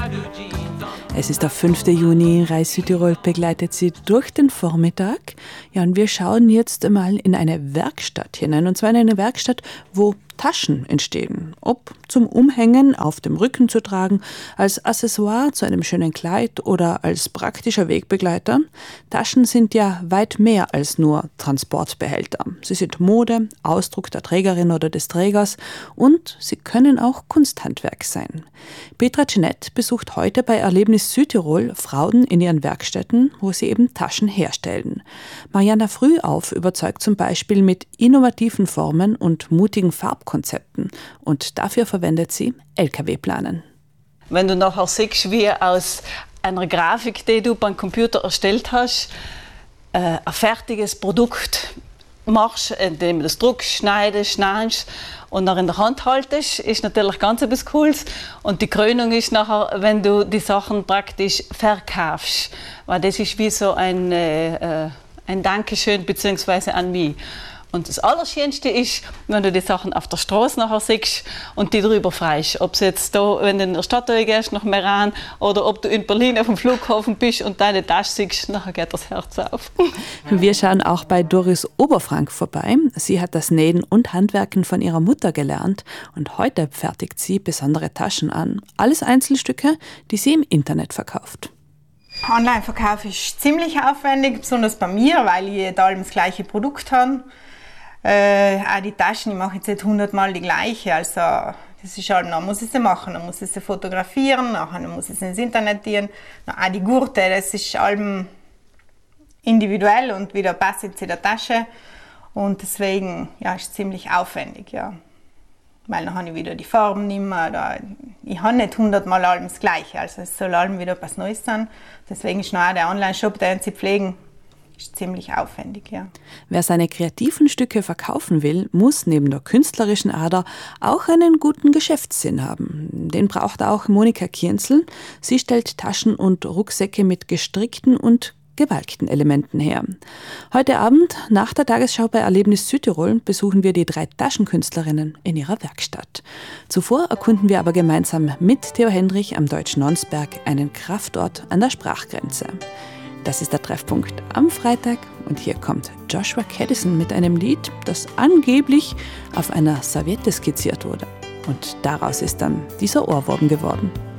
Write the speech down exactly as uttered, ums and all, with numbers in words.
Es ist der fünfte Juni, Reis Südtirol begleitet Sie durch den Vormittag. Ja, und wir schauen jetzt einmal in eine Werkstatt hinein, und zwar in eine Werkstatt, wo Taschen entstehen. Ob zum Umhängen auf dem Rücken zu tragen, als Accessoire zu einem schönen Kleid oder als praktischer Wegbegleiter. Taschen sind ja weit mehr als nur Transportbehälter. Sie sind Mode, Ausdruck der Trägerin oder des Trägers, und sie können auch Kunsthandwerk sein. Petra Cenett besucht heute bei Erlebnis Südtirol Frauen in ihren Werkstätten, wo sie eben Taschen herstellen. Mariana Frühauf überzeugt zum Beispiel mit innovativen Formen und mutigen Farbkonzepten, und dafür verwendet sie L K W-Planen. Wenn du nachher siehst, wie aus einer Grafik, die du beim Computer erstellt hast, äh, ein fertiges Produkt machst, indem du das druckst, schneidest, schnallst und dann in der Hand haltest, ist natürlich ganz etwas Cooles. Und die Krönung ist nachher, wenn du die Sachen praktisch verkaufst. Weil das ist wie so ein, äh, ein Dankeschön bzw. an mich. Und das Allerschönste ist, wenn du die Sachen auf der Straße nachher siehst und die drüber freust. Ob es jetzt da, wenn du in der Stadt gehst, nach Meran, oder ob du in Berlin auf dem Flughafen bist und deine Tasche siehst, nachher geht das Herz auf. Wir schauen auch bei Doris Oberfrank vorbei. Sie hat das Nähen und Handwerken von ihrer Mutter gelernt, und heute fertigt sie besondere Taschen an. Alles Einzelstücke, die sie im Internet verkauft. Online-Verkauf ist ziemlich aufwendig, besonders bei mir, weil ich da das gleiche Produkt habe. Äh, auch die Taschen, ich mache jetzt nicht hundertmal die gleiche, also das ist halt, dann muss ich sie machen, dann muss ich sie fotografieren, dann muss ich sie ins Internet gehen. Auch die Gurte, das ist allem individuell und wieder passt jetzt in der Tasche, und deswegen ja, ist es ziemlich aufwendig, ja. Weil dann habe ich wieder die Farben nicht mehr, oder ich habe nicht hundertmal allem das Gleiche, also es soll allem wieder etwas Neues sein. Deswegen ist noch auch der Online-Shop, den sie pflegen, ist ziemlich aufwendig, ja. Wer seine kreativen Stücke verkaufen will, muss neben der künstlerischen Ader auch einen guten Geschäftssinn haben. Den braucht auch Monika Kienzel. Sie stellt Taschen und Rucksäcke mit gestrickten und gewalkten Elementen her. Heute Abend, nach der Tagesschau bei Erlebnis Südtirol, besuchen wir die drei Taschenkünstlerinnen in ihrer Werkstatt. Zuvor erkunden wir aber gemeinsam mit Theo Hendrich am Deutschen Nonsberg einen Kraftort an der Sprachgrenze. Das ist der Treffpunkt am Freitag, und hier kommt Joshua Caddison mit einem Lied, das angeblich auf einer Serviette skizziert wurde. Und daraus ist dann dieser Ohrwurm geworden.